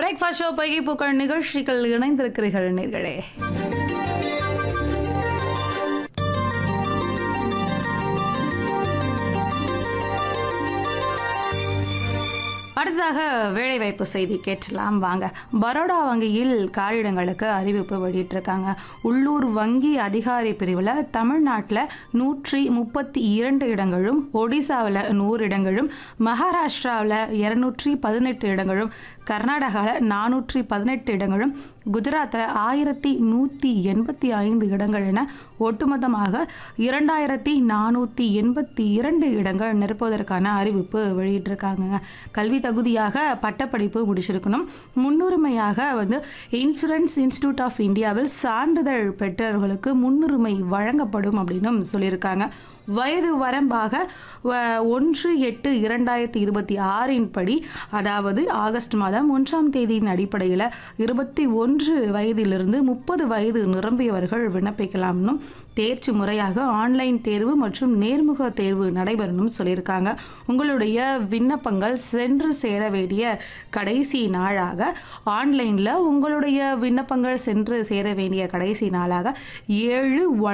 Breakfast show பைகி பூக்கள் நிகழ்ச்சிகள் இணைந்திருக்கிறீர்கள் நேர்களே. அடுத்ததாக வேலைவாய்ப்பு செய்தி கேட்டலாம் வாங்க. பரோடா வங்கியில் காலியிடங்களுக்கு அறிவிப்பு வெளியிட்டிருக்காங்க. உள்ளூர் வங்கி அதிகாரி பிரிவில் தமிழ்நாட்டில் 132 இடங்களும், ஒடிசாவில் 100 இடங்களும், மகாராஷ்டிராவில் 218 இடங்களும், கர்நாடகாவில் 418 இடங்களும், குஜராத்தில் 1185 இடங்கள் என ஒட்டுமொத்தமாக 2482 இடங்கள் நிரப்புவதற்கான அறிவிப்பு வெளியிட்டிருக்காங்க. கல்வி தகுதியாக பட்டப்படிப்பு முடிச்சிருக்கணும். முன்னுரிமையாக இன்சூரன்ஸ் இன்ஸ்டிடியூட் ஆஃப் இந்தியாவில் சான்றிதழ் பெற்றவர்களுக்கு முன்னுரிமை வழங்கப்படும் அப்படின்னு சொல்லியிருக்காங்க. வயது வரம்பாக 1/8/2026 படி, அதாவது ஆகஸ்ட் மாதம் 1ஆம் தேதியின் அடிப்படையில் 21 வயதிலிருந்து 30 வயது நிரம்பியவர்கள் விண்ணப்பிக்கலாம்னு, தேர்ச்சி முறையாக ஆன்லைன் தேர்வு மற்றும் நேர்முக தேர்வு நடைபெறணும் சொல்லியிருக்காங்க. உங்களுடைய விண்ணப்பங்கள் சென்று சேர வேண்டிய கடைசி நாளாக ஆன்லைனில் உங்களுடைய விண்ணப்பங்கள் சென்று சேர வேண்டிய கடைசி நாளாக 7